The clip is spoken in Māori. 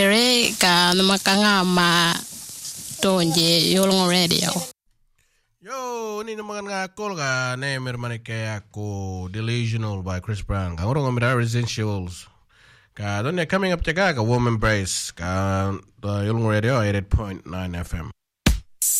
Re ka namakanga tonje yolong radio. Yo, ni naman nga call ka na merman kaya ako Delusional by Chris Brown. Ka ngurong amira Residuals. Ka doon coming up taga ka Woman Brace ka Yolong Radio 88.9 FM.